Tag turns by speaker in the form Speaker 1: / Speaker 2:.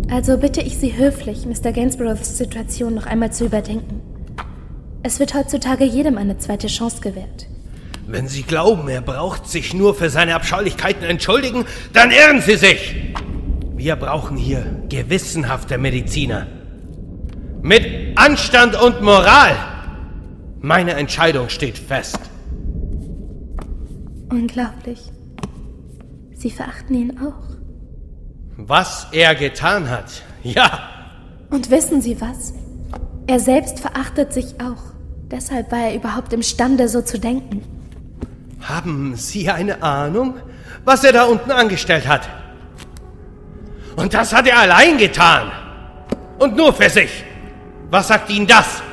Speaker 1: Also bitte ich Sie höflich, Mr. Gainsboroughs Situation noch einmal zu überdenken. Es wird heutzutage jedem eine zweite Chance gewährt.
Speaker 2: Wenn Sie glauben, er braucht sich nur für seine Abscheulichkeiten entschuldigen, dann irren Sie sich! Wir brauchen hier gewissenhafte Mediziner. Mit Anstand und Moral! Meine Entscheidung steht fest.
Speaker 1: Unglaublich. Sie verachten ihn auch.
Speaker 2: Was er getan hat, ja.
Speaker 1: Und wissen Sie was? Er selbst verachtet sich auch. Deshalb war er überhaupt imstande, so zu denken.
Speaker 2: Haben Sie eine Ahnung, was er da unten angestellt hat? Und das hat er allein getan. Und nur für sich. Was sagt Ihnen das?